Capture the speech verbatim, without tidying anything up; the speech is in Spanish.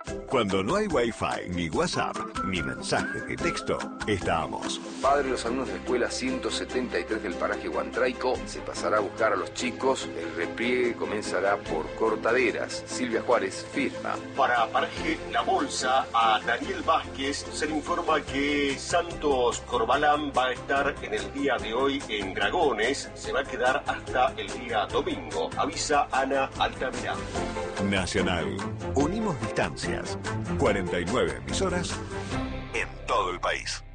Cuando no hay Wi-Fi, ni WhatsApp, ni mensajes de texto, estamos. Padre, los alumnos de la escuela ciento setenta y tres del paraje Huantraico se pasará a buscar a los chicos. El repliegue comenzará por Cortaderas. Silvia Juárez firma. Para paraje La Bolsa, a Daniel Vázquez se le informa que Santos Corbalán va a estar en el día de hoy en Dragones. Se va a quedar hasta el día domingo. Avisa Ana Altamira. Nacional. Unimos distancias. cuarenta y nueve emisoras en todo el país.